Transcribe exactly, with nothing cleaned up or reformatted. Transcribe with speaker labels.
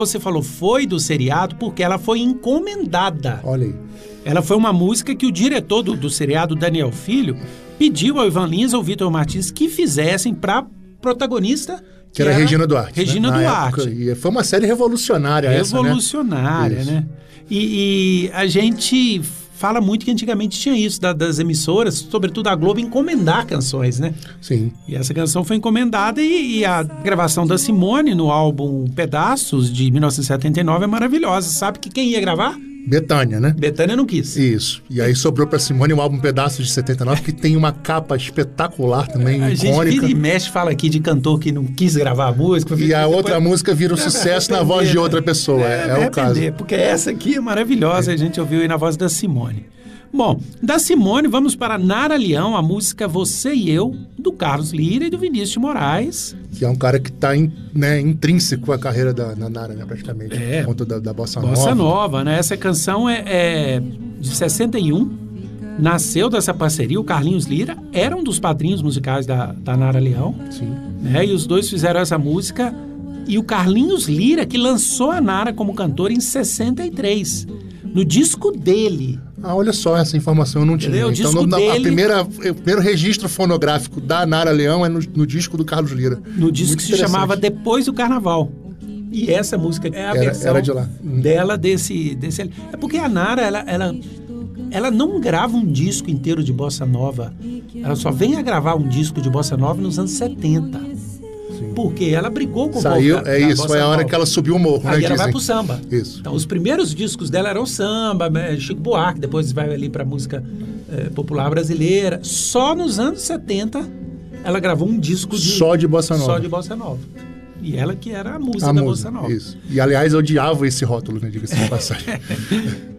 Speaker 1: Você falou foi do seriado porque ela foi encomendada.
Speaker 2: Olha aí.
Speaker 1: Ela foi uma música que o diretor do, do seriado, Daniel Filho, pediu ao Ivan Lins ou ao Vitor Martins que fizessem para protagonista...
Speaker 2: Que, que era, era Regina Duarte.
Speaker 1: Regina
Speaker 2: né?
Speaker 1: Duarte.
Speaker 2: Época, e foi uma série revolucionária,
Speaker 1: revolucionária,
Speaker 2: essa, né?
Speaker 1: né? E, e a gente fala muito que antigamente tinha isso, da, das emissoras, sobretudo a Globo, encomendar canções, né?
Speaker 2: Sim.
Speaker 1: E essa canção foi encomendada e, e a gravação da Simone no álbum Pedaços, de mil novecentos e setenta e nove, é maravilhosa. Sabe que quem ia gravar?
Speaker 2: Bethânia, né?
Speaker 1: Bethânia não quis.
Speaker 2: Isso. E aí sobrou pra Simone um álbum Pedaços de setenta e nove, que tem uma capa espetacular também,
Speaker 1: a
Speaker 2: icônica.
Speaker 1: A gente vira e mexe, fala aqui de cantor que não quis gravar a música.
Speaker 2: E a depois... outra música vira um sucesso na voz de outra pessoa. É, é, é o caso.
Speaker 1: Porque essa aqui é maravilhosa, é. A gente ouviu aí na voz da Simone. Bom, da Simone vamos para Nara Leão, a música Você e Eu, do Carlos Lyra e do Vinícius de Moraes.
Speaker 2: Que é um cara que está né, intrínseco à carreira da, da Nara, né, praticamente,
Speaker 1: é,
Speaker 2: por conta da, da Bossa Nova.
Speaker 1: Bossa Nova, né? Essa canção é, é de sessenta e um, nasceu dessa parceria, o Carlinhos Lyra era um dos padrinhos musicais da, da Nara Leão.
Speaker 2: Sim.
Speaker 1: Né, e os dois fizeram essa música, e o Carlinhos Lyra que lançou a Nara como cantora em sessenta e três, no disco dele.
Speaker 2: Ah, olha só, essa informação eu não tinha.
Speaker 1: Entendeu?
Speaker 2: Então,
Speaker 1: no, dele...
Speaker 2: a primeira, o primeiro registro fonográfico da Nara Leão é no, no disco do Carlos Lyra.
Speaker 1: No disco que se chamava Depois do Carnaval. E essa música é a
Speaker 2: era,
Speaker 1: versão
Speaker 2: era de lá.
Speaker 1: dela desse, desse... É porque a Nara, ela, ela, ela não grava um disco inteiro de Bossa Nova. Ela só vem a gravar um disco de Bossa Nova nos anos setenta. Porque ela brigou com o
Speaker 2: Saiu,
Speaker 1: povo da,
Speaker 2: é
Speaker 1: da
Speaker 2: isso, foi a hora
Speaker 1: Nova.
Speaker 2: que ela subiu o morro,
Speaker 1: Aí
Speaker 2: né?
Speaker 1: ela
Speaker 2: dizem.
Speaker 1: vai pro samba.
Speaker 2: Isso.
Speaker 1: Então, os primeiros discos dela eram samba, Chico Buarque, depois vai ali pra música eh, popular brasileira. Só nos anos setenta ela gravou um disco de...
Speaker 2: Só de Bossa Nova.
Speaker 1: Só de Bossa Nova. E ela que era a musa
Speaker 2: a
Speaker 1: da
Speaker 2: musa,
Speaker 1: Bossa Nova.
Speaker 2: Isso. E, aliás, eu odiava esse rótulo, né? Diga-se de passagem.